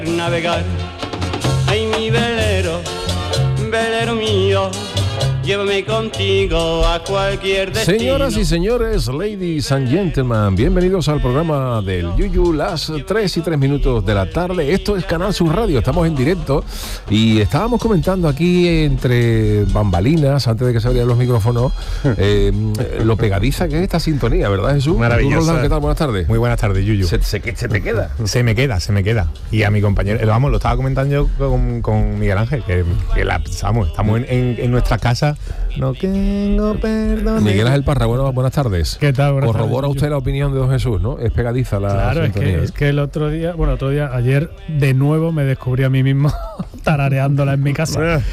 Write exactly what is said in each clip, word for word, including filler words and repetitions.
Navegar, ay mi velero, velero mío, llévame contigo a cualquier destino. Señoras y señores, ladies and gentlemen, bienvenidos al programa del Yuyu, las tres y tres minutos de la tarde. Esto es Canal Sur Radio, estamos en directo y estábamos comentando aquí entre bambalinas, antes de que se abrieran los micrófonos, eh, lo pegadiza que es esta sintonía, ¿verdad, Jesús? Maravillosa. ¿Qué tal? Buenas tardes. Muy buenas tardes, Yuyu. ¿Se, se, se te queda? Se me queda, se me queda. Y a mi compañero, vamos, lo estaba comentando yo con, con Miguel Ángel, que, que la, vamos, estamos en, en, en nuestra casa. No tengo perdón. Miguel Ángel Parra, bueno, buenas tardes. ¿Qué tal? Buenas Corrobora tardes, usted la opinión de don Jesús, ¿no? Es pegadiza la Claro, es sintonía. que, es que el otro día, bueno, otro día, ayer de nuevo me descubrí a mí mismo tarareándola en mi casa.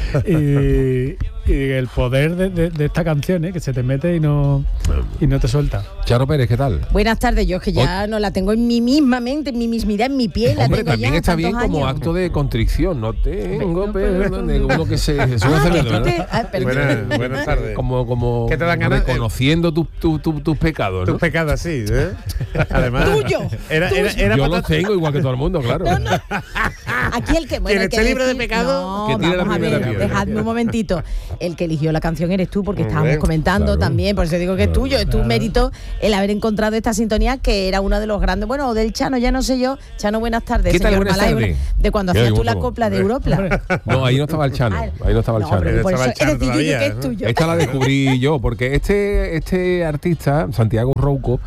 y, y el poder de, de, de esta canción, ¿eh? Que se te mete y no, y no te suelta. Charo Pérez, ¿qué tal? Buenas tardes, yo es que ya no la tengo en mi misma mente, en mi mismidad, en mi piel. Hombre, la tengo también ya está bien tantos como años. acto de contrición. No tengo perdón de uno que se, se Ah, hace que menos, tú te- ¿verdad? ah, perdón. Buenas, buenas tardes. Como, como ¿Qué te dan ganas? reconociendo tus tu, tu, tus pecados, ¿no? Tus pecados, sí, ¿eh? Además, Tuyo, Era, era, tuyo. era Yo para los tengo igual que todo el mundo, claro. Aquí el que, bueno, Quien el que esté libre de decir- pecado, no, que tire la vamos a primera ver, piedra. dejadme un momentito. El que eligió la canción eres tú, porque Hombre, estábamos comentando claro. también, por eso digo que es Claro, tuyo, es tu claro. mérito el haber encontrado esta sintonía que era uno de los grandes, bueno, del Chano, ya no sé yo. Chano, buenas tardes. ¿Qué tal? Señor Buenas Malay, tardes. de cuando Qué hacías tú guapo. la copla de Hombre. Europla. No, ahí no estaba el Chano. Ahí no estaba el No, Chano. pero por Estaba eso el Chano he decidido todavía, que es ¿no? tuyo. Esta la descubrí yo, porque este, este artista, Santiago Rouco,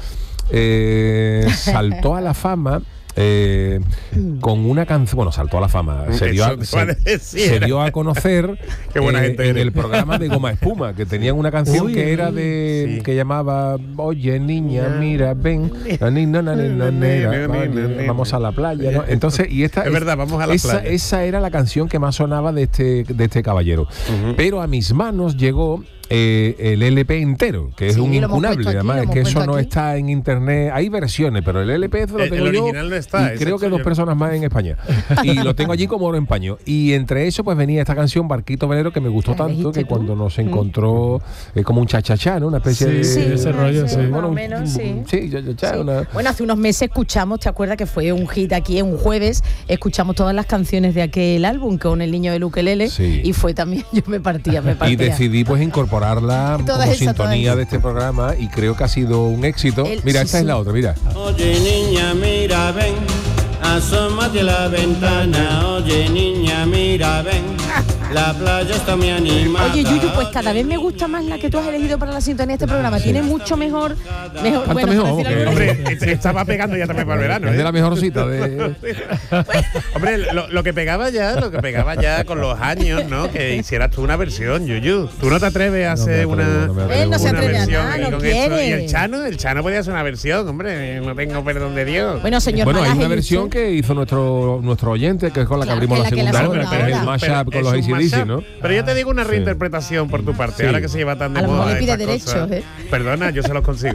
eh, saltó a la fama. Eh, con una canción, bueno, saltó a la fama, se dio a, Eso te se, iba a decir. se dio a conocer Qué buena eh, gente en eres. el programa de Goma Espuma, que tenían una canción Uy, que era de sí. que llamaba Oye niña, mira, ven, na, ni, na, na, ni, na, nera, va, ni, vamos a la playa, ¿no? Entonces, y esta Es verdad, vamos a la esa, playa. esa era la canción que más sonaba de este, de este caballero. Ujú. Pero a mis manos llegó eh, el L P entero, que es Sí, un lo hemos incunable. puesto aquí, Además, lo es hemos que eso puesto no aquí. está en internet. Hay versiones, pero el L P lo El- tengo el yo. original no está, y ese creo es que dos tuyo. personas más en España. Y lo tengo allí como oro en paño. Y entre eso, pues venía esta canción, Barquito Velero, que me gustó ¿La tanto elegiste que tú? cuando nos encontró eh, como un chachachá, ¿no? Una especie Sí, de. sí, ese rollo, sí. más Bueno, o un- menos, sí. Sí, cha-cha-cha, Sí. una- Bueno, hace unos meses escuchamos, ¿te acuerdas que fue un hit aquí en un jueves? Escuchamos todas las canciones de aquel álbum con el niño del ukelele Sí. y fue también, yo me partía, me partía. Y decidí pues incorporarla Todas como esas, sintonía todas de este programa y creo que ha sido un éxito. El- Mira, sí, esta sí. es la otra, mira. Oye niña, mira, ven, asómate a la ventana. Oye niña, mira, ven, la playa está muy animada. Oye, Yuyu, pues cada vez me gusta más la que tú has elegido para la sintonía de este programa. Tiene mucho mejor, mejor, Canta bueno, mejor, por decirlo porque- alguna- Hombre, este- estaba pegando ya también para el verano. Es de ¿eh? la mejor cita de. Hombre, lo, lo que pegaba ya, lo que pegaba ya con los años, ¿no? Que hicieras tú una versión, Yuyu. Tú no te atreves a No me hacer atrevo, una, no me atrevo. Él no se una atreve a versión nada, y no con quiere. Y el Chano, el Chano podía hacer una versión, hombre. No tengo perdón de Dios. Bueno, señor Bueno, hay Malaje, una versión usted- que hizo nuestro nuestro oyente, que es con la que Claro, abrimos que la la que la segunda segunda hora, que es el hora. mashup con es los un A C D C, mashup. ¿no? Pero yo te digo una Sí. reinterpretación por tu parte, Sí. ahora que se lleva tan de A lo moda. mejor le pide estas derechos, cosas. ¿eh? Perdona, yo se los consigo.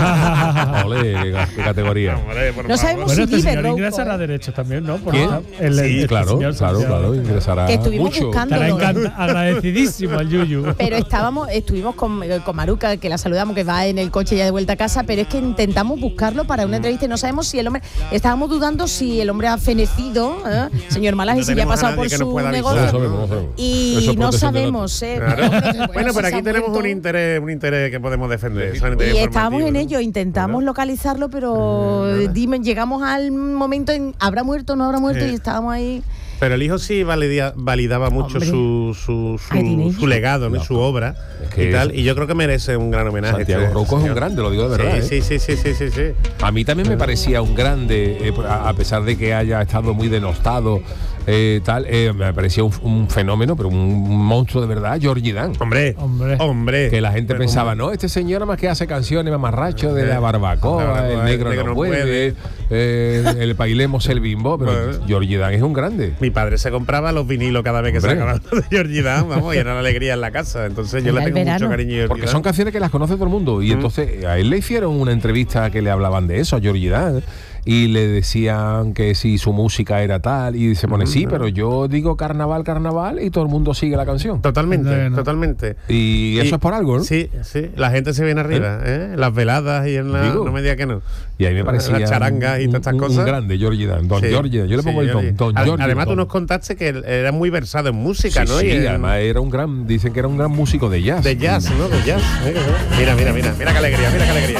Ole, qué, qué categoría. Hombre, por No favor. sabemos Bueno, si este vive señor Rouco, ingresará ¿eh? derechos también, ¿no? Por ¿Quién? el- Sí, este claro, señor claro, Santiago. claro, ingresará Que estuvimos mucho. buscando. Estará encanta- agradecidísimo al Yuyu. Pero estábamos, estuvimos con, con Maruca, que la saludamos, que va en el coche ya de vuelta a casa, pero es que intentamos buscarlo para una entrevista y no sabemos si el hombre, estábamos dudando si el hombre ha fenecido, ¿eh? Señor Malaje, No si ya ha tenemos a pasado nadie por que nos su pueda avisar. No negocio. sabemos, no sabemos. Eso Y es no protección de sabemos, ¿eh? Claro. Bueno, Bueno, si pero se aquí ha tenemos muerto. un interés, un interés que podemos defender. son Y interés estábamos en informativos, ello, intentamos Claro. localizarlo, pero dime, llegamos al momento en ¿habrá muerto o no habrá muerto? Sí. Y estábamos ahí. Pero el hijo sí valida- validaba mucho Hombre. su, su, su, Ay, tiene hijos. su legado, ¿no? No, su obra es que y tal. eso- Y yo creo que merece un gran homenaje. Santiago este Rouco es un señor. grande, lo digo de verdad. ¿eh? Sí, sí, sí, sí, sí, sí, sí. A mí también me parecía un grande, eh, a a pesar de que haya estado muy denostado, eh, tal, eh, me parecía un, un fenómeno, pero un, un monstruo de verdad, Georgie Dan. Hombre, Hombre. hombre. Que la gente Pero pensaba, no, este señor nada más que hace canciones mamarracho de la barbacoa, La barbacoa, el negro no puede, eh, el bailemos el bimbo, pero Bueno. Georgie Dan es un grande. Mi padre se compraba los vinilos cada vez que Hombre. sacaban de Georgie Dan, vamos, y era la alegría en la casa. Entonces yo Era le el tengo mucho verano. cariño a Georgie Porque Dan. son canciones que las conoce todo el mundo. Y entonces a él le hicieron una entrevista que le hablaban de eso, a Georgie Dan. y le decían que si su música era tal y se pone, sí, pero yo digo carnaval, carnaval y todo el mundo sigue la canción. Totalmente, No, no. totalmente. Y eso Y- es por algo, ¿no? Sí, sí. La gente se viene arriba, ¿eh? En las veladas y en la... Digo. No me digas que no. Y ahí me parecía Las charangas y un, todas estas un- cosas. un grande, Georgie Dan, Don Sí, Georgie Dan. Yo le sí, pongo el Georgie. Don, Don Ad- Georgie. Además, tú Don. nos contaste que él era muy versado en música, Sí, ¿no? sí, Y en- además era un gran, dicen que era un gran músico de jazz. de jazz, ¿no? De jazz. ¿eh? Mira, mira, mira. Mira qué alegría, mira qué alegría.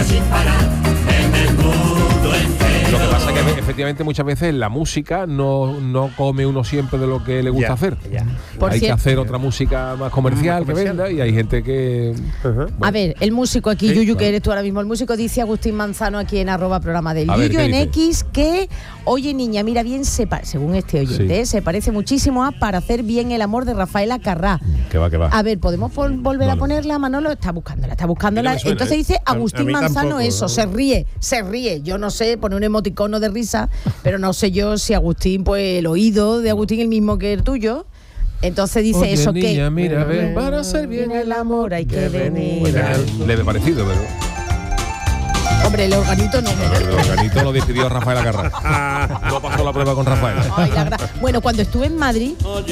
Lo que pasa es que efectivamente muchas veces la música no, no come uno siempre de lo que le gusta Ya, hacer. ya. Por hay que cierto- hacer otra música más comercial, Más comercial. que venda y hay gente que... Ajá. A ver, el músico aquí, Sí, Yuyu, claro. que eres tú ahora mismo el músico, dice Agustín Manzano aquí en arroba programa del A ver, Yuyu ¿qué en dice? X que, oye niña, mira bien, se pa- según este oyente, Sí. ¿eh? se parece muchísimo a Para hacer bien el amor de Rafaela Carrá. Que va, que va. A ver, ¿podemos pol- volver No, a no. ponerla? Manolo está buscándola, está buscándola. A mí no me suena, Entonces ¿eh? dice A- a Agustín mí Manzano tampoco, eso, ¿no? se ríe, se ríe. Yo no sé, pone un emoticono de risa, pero no sé yo si Agustín, pues el oído de Agustín es el mismo que el tuyo. Entonces dice Oye, eso niña, que... mira, ven, para hacer bien el amor hay que venir. Leve parecido, pero... Hombre, el organito no. El organito lo decidió Rafael Agarra. No pasó la prueba con Rafael. Ay, la gra- bueno, cuando estuve en Madrid,